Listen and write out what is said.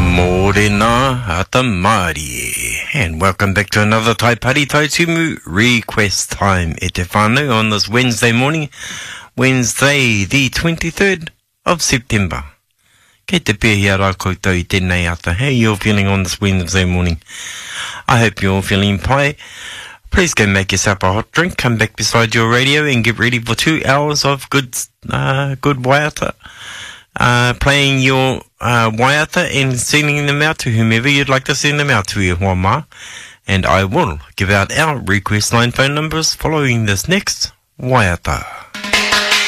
Morena ata Māori, and welcome back to another Tai Pari Tai Tumu request time e te whānau on this Wednesday morning, Wednesday the 23rd of September. Kei te pēhia rā koutou I tēnei ata. How are you all feeling on this Wednesday morning? I hope you're all feeling pai. Please go make yourself a hot drink, come back beside your radio and get ready for 2 hours of good waiata. Playing your waiata and sending them out to whomever you'd like to send them out to, e hoa mā. And I will give out our request line phone numbers following this next waiata.